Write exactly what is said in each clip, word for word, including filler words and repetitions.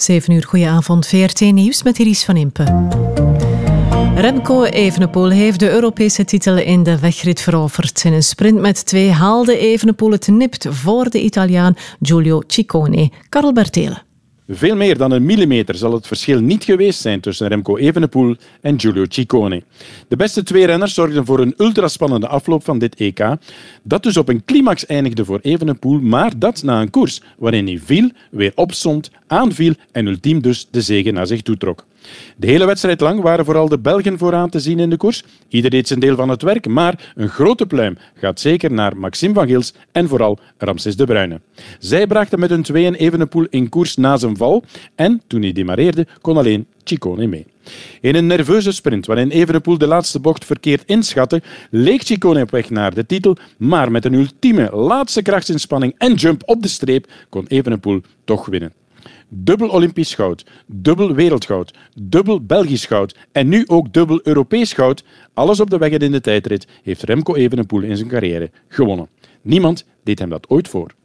zeven uur, goedenavond. V R T Nieuws met Iris van Impe. Remco Evenepoel heeft de Europese titel in de wegrit veroverd. In een sprint met twee haalde Evenepoel het nipt voor de Italiaan Giulio Ciccone. Karel Bertelen. Veel meer dan een millimeter zal het verschil niet geweest zijn tussen Remco Evenepoel en Giulio Ciccone. De beste twee renners zorgden voor een ultraspannende afloop van dit E K, dat dus op een climax eindigde voor Evenepoel, maar dat na een koers waarin hij viel, weer opstond, aanviel en ultiem dus de zege naar zich toe trok. De hele wedstrijd lang waren vooral de Belgen vooraan te zien in de koers. Ieder deed zijn deel van het werk, maar een grote pluim gaat zeker naar Maxime van Gils en vooral Ramses de Bruyne. Zij brachten met hun tweeën Evenepoel in koers na zijn val en toen hij demareerde kon alleen Ciccone mee. In een nerveuze sprint waarin Evenepoel de laatste bocht verkeerd inschatte, leek Ciccone op weg naar de titel, maar met een ultieme laatste krachtsinspanning en jump op de streep kon Evenepoel toch winnen. Dubbel Olympisch goud, dubbel wereldgoud, dubbel Belgisch goud en nu ook dubbel Europees goud. Alles op de weg en in de tijdrit heeft Remco Evenepoel in zijn carrière gewonnen. Niemand deed hem dat ooit voor.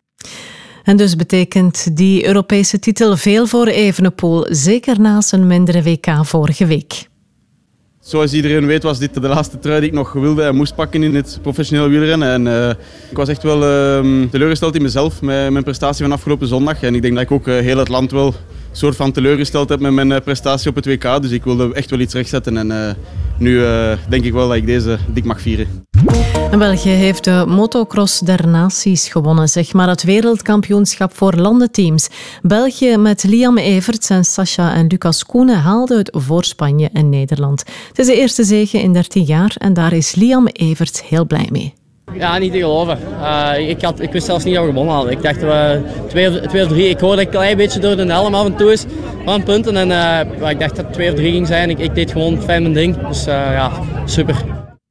En dus betekent die Europese titel veel voor Evenepoel, zeker na zijn mindere W K vorige week. Zoals iedereen weet was dit de laatste trui die ik nog wilde en moest pakken in het professioneel wielrennen. En, uh, ik was echt wel uh, teleurgesteld in mezelf met mijn prestatie van afgelopen zondag. En ik denk dat ik ook uh, heel het land wel een soort van teleurgesteld heb met mijn uh, prestatie op het W K. Dus ik wilde echt wel iets rechtzetten. En uh, nu uh, denk ik wel dat ik deze dik mag vieren. En België heeft de motocross der naties gewonnen, zeg maar het wereldkampioenschap voor landenteams. België met Liam Everts en Sascha en Lucas Koenen haalde het voor Spanje en Nederland. Het is de eerste zege in dertien jaar en daar is Liam Everts heel blij mee. Ja, niet te geloven. Uh, ik, had, ik wist zelfs niet dat we gewonnen hadden. Ik dacht dat we twee, twee of drie, ik hoorde een klein beetje door de helm af en toe is van punten. En uh, ik dacht dat het twee of drie ging zijn. Ik, ik deed gewoon fijn mijn ding. Dus uh, ja, super.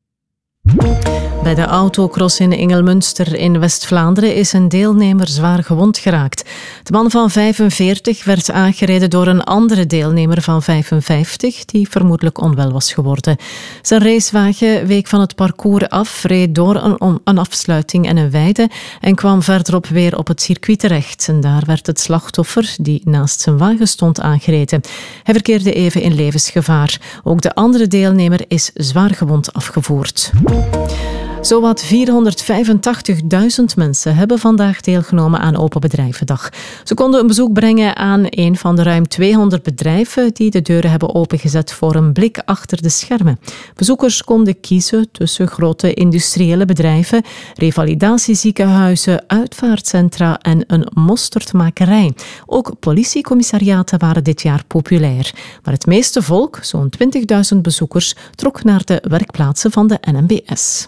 Bij de autocross in Engelmunster in West-Vlaanderen is een deelnemer zwaar gewond geraakt. De man van vijfenveertig werd aangereden door een andere deelnemer van vijfenvijftig, die vermoedelijk onwel was geworden. Zijn racewagen week van het parcours af, reed door een, een afsluiting en een weide en kwam verderop weer op het circuit terecht. En daar werd het slachtoffer, die naast zijn wagen stond, aangereden. Hij verkeerde even in levensgevaar. Ook de andere deelnemer is zwaar gewond afgevoerd. Zowat vierhonderdvijfentachtigduizend mensen hebben vandaag deelgenomen aan Open Bedrijvendag. Ze konden een bezoek brengen aan een van de ruim tweehonderd bedrijven die de deuren hebben opengezet voor een blik achter de schermen. Bezoekers konden kiezen tussen grote industriële bedrijven, revalidatieziekenhuizen, uitvaartcentra en een mosterdmakerij. Ook politiecommissariaten waren dit jaar populair. Maar het meeste volk, zo'n twintigduizend bezoekers, trok naar de werkplaatsen van de N M B S.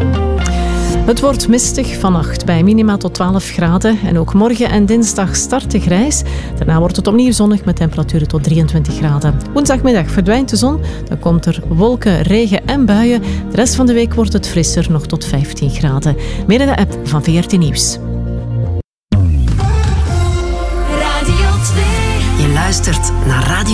Het wordt mistig vannacht bij minima tot twaalf graden en ook morgen en dinsdag starten grijs. Daarna wordt het opnieuw zonnig met temperaturen tot drieëntwintig graden. Woensdagmiddag verdwijnt de zon, dan komt er wolken, regen en buien. De rest van de week wordt het frisser, nog tot vijftien graden. Meer in de app van V R T Nieuws. Radio twee. Je luistert naar Radio